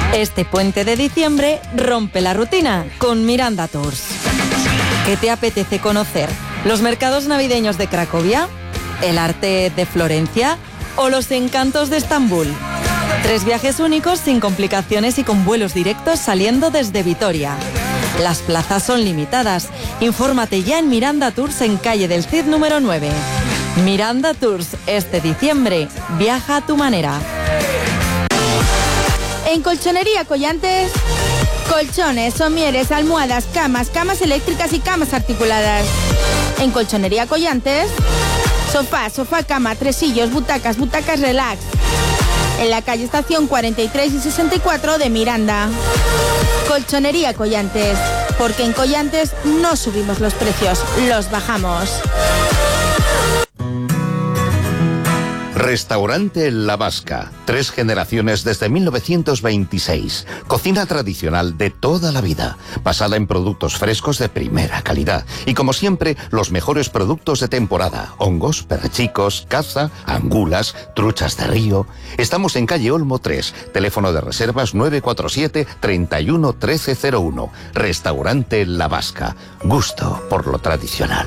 Este puente de diciembre rompe la rutina con Miranda Tours. ¿Qué te apetece conocer? ¿Los mercados navideños de Cracovia? ¿El arte de Florencia? ¿O los encantos de Estambul? 3 viajes únicos sin complicaciones y con vuelos directos saliendo desde Vitoria. Las plazas son limitadas. Infórmate ya en Miranda Tours en calle del Cid número 9. Miranda Tours, este diciembre, viaja a tu manera. En Colchonería Collantes, colchones, somieres, almohadas, camas eléctricas y camas articuladas. En Colchonería Collantes, sofá, cama, tresillos, butacas relax. En la calle Estación 43 y 64 de Miranda. Colchonería Collantes, porque en Collantes no subimos los precios, los bajamos. Restaurante La Vasca. 3 generaciones desde 1926. Cocina tradicional de toda la vida, basada en productos frescos de primera calidad. Y como siempre, los mejores productos de temporada. Hongos, perchicos, caza, angulas, truchas de río. Estamos en calle Olmo 3. Teléfono de reservas 947 31 1301. Restaurante La Vasca. Gusto por lo tradicional.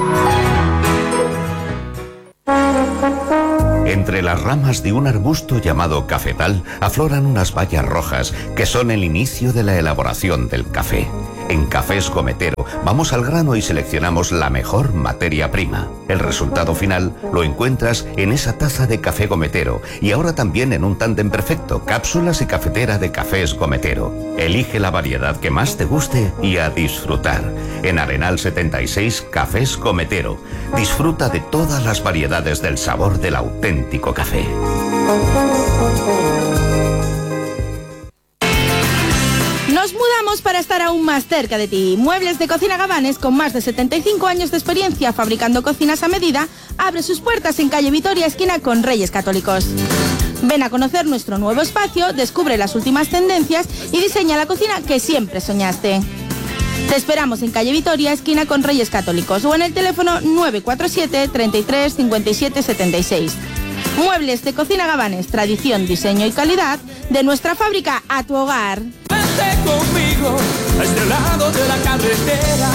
Entre las ramas de un arbusto llamado cafetal afloran unas bayas rojas que son el inicio de la elaboración del café. En Cafés Gometero vamos al grano y seleccionamos la mejor materia prima. El resultado final lo encuentras en esa taza de café Gometero y ahora también en un tándem perfecto, cápsulas y cafetera de Cafés Gometero. Elige la variedad que más te guste y a disfrutar. En Arenal 76, Cafés Gometero. Disfruta de todas las variedades del sabor del auténtico café. Nos mudamos para estar aún más cerca de ti. Muebles de Cocina Gabanes, con más de 75 años de experiencia fabricando cocinas a medida, abre sus puertas en calle Vitoria, esquina con Reyes Católicos. Ven a conocer nuestro nuevo espacio, descubre las últimas tendencias y diseña la cocina que siempre soñaste. Te esperamos en calle Vitoria, esquina con Reyes Católicos, o en el teléfono 947 33 57 76. Muebles de Cocina Gabanes, tradición, diseño y calidad de nuestra fábrica a tu hogar. Vente conmigo a este lado de la carretera.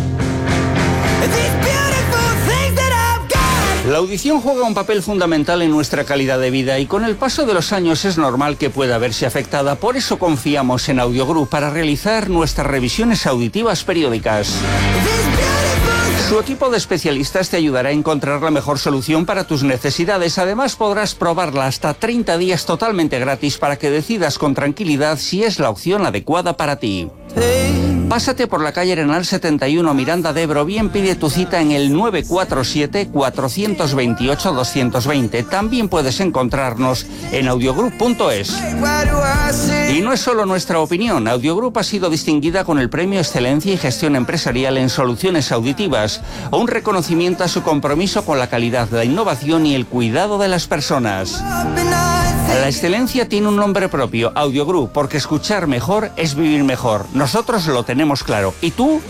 La audición juega un papel fundamental en nuestra calidad de vida y con el paso de los años es normal que pueda verse afectada. Por eso confiamos en Audiogroup para realizar nuestras revisiones auditivas periódicas. Su equipo de especialistas te ayudará a encontrar la mejor solución para tus necesidades. Además, podrás probarla hasta 30 días totalmente gratis para que decidas con tranquilidad si es la opción adecuada para ti. Pásate por la calle Arenal 71, Miranda de Ebro, bien pide tu cita en el 947-428-220. También puedes encontrarnos en audiogroup.es. Y no es solo nuestra opinión. Audiogroup ha sido distinguida con el Premio Excelencia y Gestión Empresarial en Soluciones Auditivas, un reconocimiento a su compromiso con la calidad, la innovación y el cuidado de las personas. La excelencia tiene un nombre propio, Audiogroup, porque escuchar mejor es vivir mejor. Nosotros lo tenemos claro. ¿Y tú?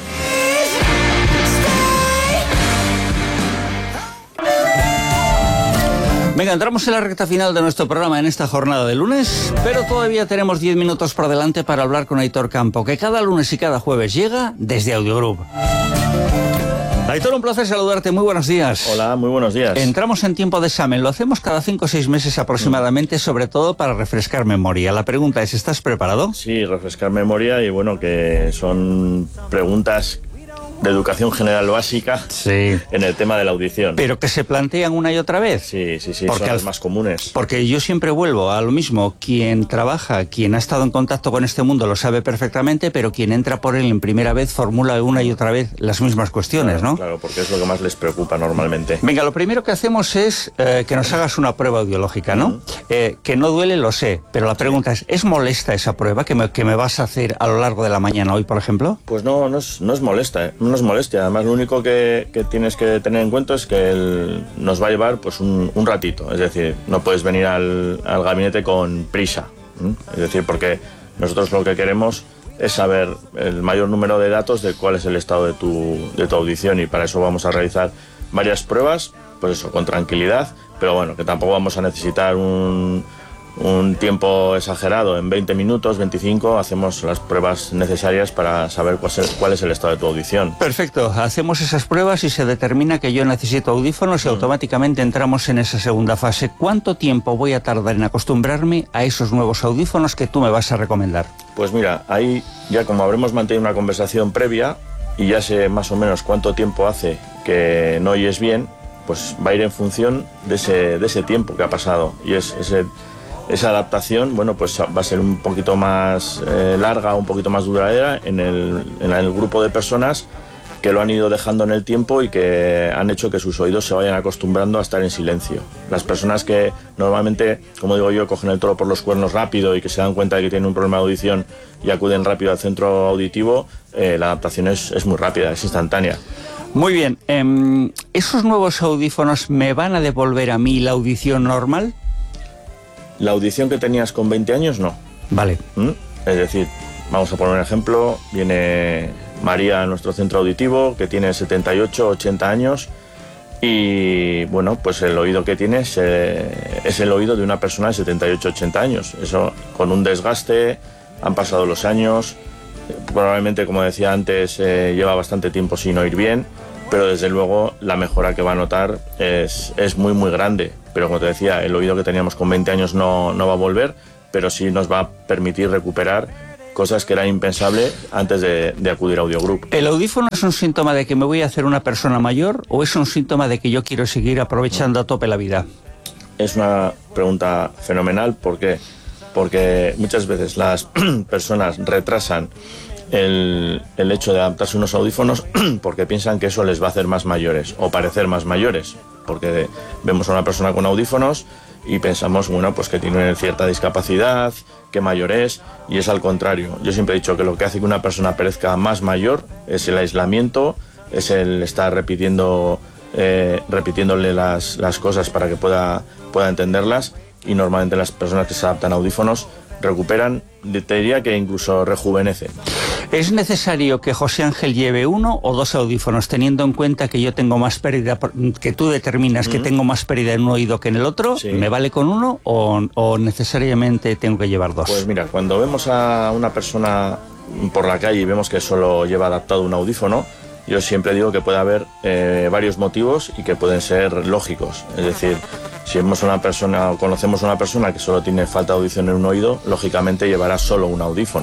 Venga, entramos en la recta final de nuestro programa en esta jornada de lunes, pero todavía tenemos 10 minutos por delante para hablar con Aitor Campo, que cada lunes y cada jueves llega desde Audiogroup. Aitor, un placer saludarte. Muy buenos días. Hola, muy buenos días. Entramos en tiempo de examen. Lo hacemos cada 5 o 6 meses aproximadamente, sobre todo para refrescar memoria. La pregunta es, ¿estás preparado? Sí, refrescar memoria y bueno, que son preguntas de educación general básica, sí, en el tema de la audición. Pero que se plantean una y otra vez. Sí, porque son las más comunes. Porque yo siempre vuelvo a lo mismo. Quien trabaja, quien ha estado en contacto con este mundo lo sabe perfectamente, pero quien entra por él en primera vez formula una y otra vez las mismas cuestiones, claro, ¿no? Claro, porque es lo que más les preocupa normalmente. Venga, lo primero que hacemos es que nos hagas una prueba audiológica, ¿no? Que no duele, lo sé, pero la pregunta es molesta esa prueba que me vas a hacer a lo largo de la mañana hoy, por ejemplo? Pues no es molesta, no es molestia. Además, lo único que tienes que tener en cuenta es que nos va a llevar pues un ratito. Es decir, no puedes venir al gabinete con prisa. Es decir, porque nosotros lo que queremos es saber el mayor número de datos de cuál es el estado de tu audición, y para eso vamos a realizar varias pruebas, pues eso, con tranquilidad, pero bueno, que tampoco vamos a necesitar un un tiempo exagerado, en 20 minutos, 25, hacemos las pruebas necesarias para saber cuál es el estado de tu audición. Perfecto, hacemos esas pruebas y se determina que yo necesito audífonos y automáticamente entramos en esa segunda fase. ¿Cuánto tiempo voy a tardar en acostumbrarme a esos nuevos audífonos que tú me vas a recomendar? Pues mira, ahí ya como habremos mantenido una conversación previa y ya sé más o menos cuánto tiempo hace que no oyes bien, pues va a ir en función de ese tiempo que ha pasado. Y esa adaptación, bueno, pues va a ser un poquito más larga, un poquito más duradera en el grupo de personas que lo han ido dejando en el tiempo y que han hecho que sus oídos se vayan acostumbrando a estar en silencio. Las personas que normalmente, como digo yo, cogen el toro por los cuernos rápido y que se dan cuenta de que tienen un problema de audición y acuden rápido al centro auditivo, la adaptación es muy rápida, es instantánea. Muy bien, ¿esos nuevos audífonos me van a devolver a mí la audición normal? La audición que tenías con 20 años, no. Vale. Es decir, vamos a poner un ejemplo, viene María a nuestro centro auditivo, que tiene 78, 80 años, y bueno, pues el oído que tiene es el oído de una persona de 78, 80 años. Eso con un desgaste, han pasado los años, probablemente, como decía antes, lleva bastante tiempo sin oír bien, pero desde luego la mejora que va a notar es muy muy grande. Pero como te decía, el oído que teníamos con 20 años no va a volver, pero sí nos va a permitir recuperar cosas que era impensable antes de acudir a Audiogroup. ¿El audífono es un síntoma de que me voy a hacer una persona mayor o es un síntoma de que yo quiero seguir aprovechando a tope la vida? Es una pregunta fenomenal. ¿Por qué? Porque muchas veces las personas retrasan el hecho de adaptarse a unos audífonos porque piensan que eso les va a hacer más mayores o parecer más mayores, porque vemos a una persona con audífonos y pensamos, bueno, pues que tiene cierta discapacidad, que mayor es, y es al contrario. Yo siempre he dicho que lo que hace que una persona parezca más mayor es el aislamiento, es el estar repitiéndole las cosas para que pueda entenderlas, y normalmente las personas que se adaptan a audífonos recuperan, te diría que incluso rejuvenecen. ¿Es necesario que José Ángel lleve uno o dos audífonos, teniendo en cuenta que yo tengo más pérdida, que tú determinas que tengo más pérdida en un oído que en el otro? Sí. ¿Me vale con uno o necesariamente tengo que llevar dos? Pues mira, cuando vemos a una persona por la calle y vemos que solo lleva adaptado un audífono, yo siempre digo que puede haber varios motivos y que pueden ser lógicos. Es decir, si vemos a una persona o conocemos a una persona que solo tiene falta de audición en un oído, lógicamente llevará solo un audífono.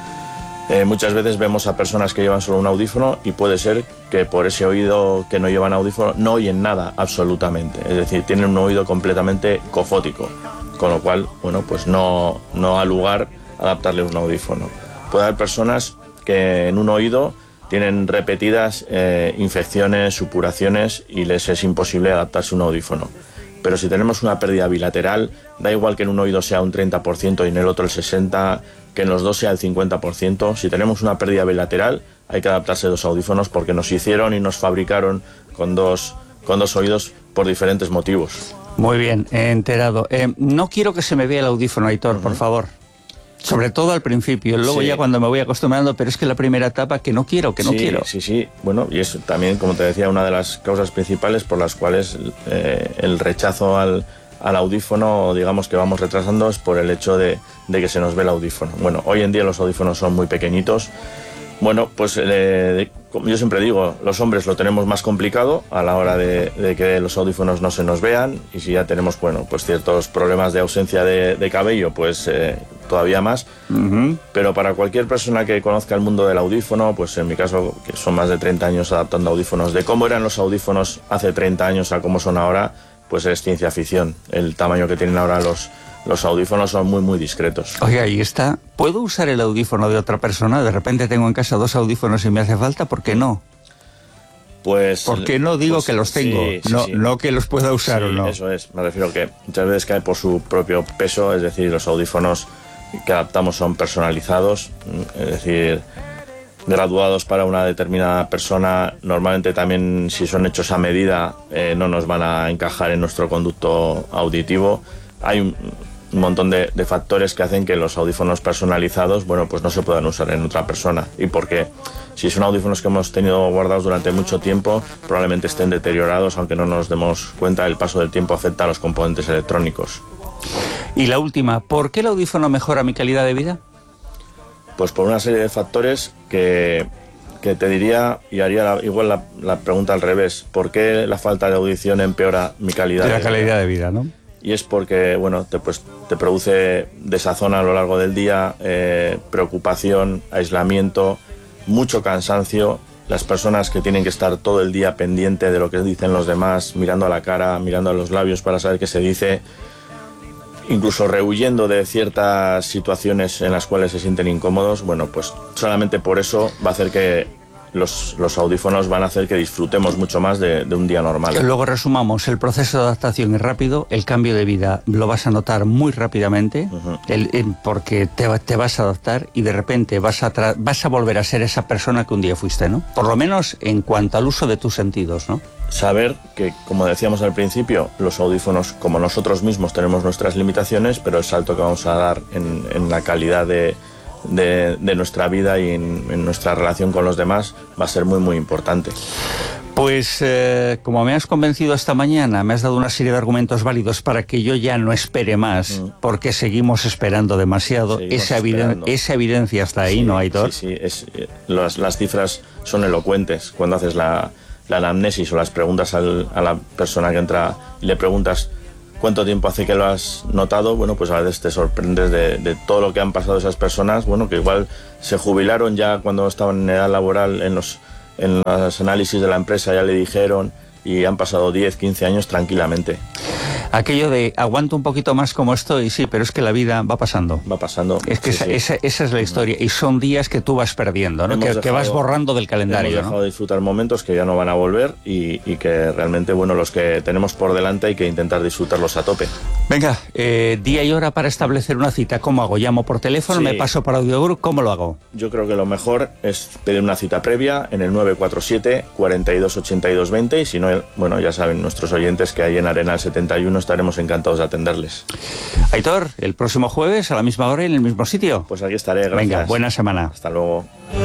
Muchas veces vemos a personas que llevan solo un audífono y puede ser que por ese oído que no llevan audífono no oyen nada absolutamente. Es decir, tienen un oído completamente cofótico, con lo cual, bueno, pues no ha lugar adaptarle un audífono. Puede haber personas que en un oído tienen repetidas infecciones, supuraciones y les es imposible adaptarse a un audífono. Pero si tenemos una pérdida bilateral, da igual que en un oído sea un 30% y en el otro el 60%, que en los dos sea el 50%. Si tenemos una pérdida bilateral, hay que adaptarse a dos audífonos porque nos hicieron y nos fabricaron con dos oídos por diferentes motivos. Muy bien, he enterado. No quiero que se me vea el audífono, Aitor, por favor. Sobre todo al principio, luego ya cuando me voy acostumbrando, pero es que la primera etapa que no quiero. Sí. Bueno, y es también, como te decía, una de las causas principales por las cuales el rechazo al audífono, digamos que vamos retrasando, es por el hecho de que se nos ve el audífono. Bueno, hoy en día los audífonos son muy pequeñitos. Bueno, pues como yo siempre digo, los hombres lo tenemos más complicado a la hora de que los audífonos no se nos vean, y si ya tenemos, bueno, pues ciertos problemas de ausencia de cabello, pues todavía más. Pero para cualquier persona que conozca el mundo del audífono, pues en mi caso, que son más de 30 años adaptando audífonos, de cómo eran los audífonos hace 30 años a cómo son ahora, pues es ciencia ficción. El tamaño que tienen ahora los audífonos son muy, muy discretos. Oye, ahí está. ¿Puedo usar el audífono de otra persona? De repente tengo en casa dos audífonos y me hace falta. ¿Por qué no? Pues... ¿Por qué no digo que los tengo? No que los pueda usar o no. Eso es. Me refiero que muchas veces cae por su propio peso. Es decir, los audífonos que adaptamos son personalizados. Es decir, graduados para una determinada persona. Normalmente también, si son hechos a medida, no nos van a encajar en nuestro conducto auditivo. Hay un montón de factores que hacen que los audífonos personalizados, bueno, pues no se puedan usar en otra persona. Y porque si son audífonos que hemos tenido guardados durante mucho tiempo, probablemente estén deteriorados, aunque no nos demos cuenta, el paso del tiempo afecta a los componentes electrónicos. Y la última, ¿por qué el audífono mejora mi calidad de vida? Pues por una serie de factores que te diría, y haría igual la pregunta al revés, ¿por qué la falta de audición empeora mi calidad de calidad de vida, ¿no? Y es porque, bueno, te produce desazón a lo largo del día, preocupación, aislamiento, mucho cansancio. Las personas que tienen que estar todo el día pendiente de lo que dicen los demás, mirando a la cara, mirando a los labios para saber qué se dice, incluso rehuyendo de ciertas situaciones en las cuales se sienten incómodos, bueno, pues solamente por eso va a hacer que los audífonos van a hacer que disfrutemos mucho más de un día normal. Luego resumamos, el proceso de adaptación es rápido, el cambio de vida lo vas a notar muy rápidamente, porque te vas a adaptar y de repente vas a volver a ser esa persona que un día fuiste, ¿no? Por lo menos en cuanto al uso de tus sentidos, ¿no? Saber que, como decíamos al principio, los audífonos, como nosotros mismos, tenemos nuestras limitaciones, pero el salto que vamos a dar en la calidad de nuestra vida y en nuestra relación con los demás va a ser muy, muy importante. Pues como me has convencido esta mañana, me has dado una serie de argumentos válidos para que yo ya no espere más, porque seguimos esperando demasiado. Esa evidencia está ahí, ¿no, Aitor? Sí, las cifras son elocuentes. Cuando haces la anamnesis o las preguntas a la persona que entra y le preguntas ¿cuánto tiempo hace que lo has notado? Bueno, pues a veces te sorprendes de todo lo que han pasado esas personas, bueno, que igual se jubilaron ya cuando estaban en edad laboral, en los análisis de la empresa ya le dijeron, y han pasado 10, 15 años tranquilamente. Aquello de aguanto un poquito más como estoy, sí, pero es que la vida va pasando. Va pasando. Es que esa es la historia, y son días que tú vas perdiendo, ¿no? Que vas borrando del calendario. Hemos dejado de disfrutar momentos que ya no van a volver y que realmente, bueno, los que tenemos por delante hay que intentar disfrutarlos a tope. Venga, día y hora para establecer una cita. ¿Cómo hago? ¿Llamo por teléfono? ¿Me paso para Audiogroup? ¿Cómo lo hago? Yo creo que lo mejor es pedir una cita previa en el 947 42 82 20 y si no, bueno, ya saben nuestros oyentes que ahí en Arenal 71 estaremos encantados de atenderles. Aitor, el próximo jueves a la misma hora y en el mismo sitio. Pues aquí estaré, gracias. Venga, buena semana. Hasta luego.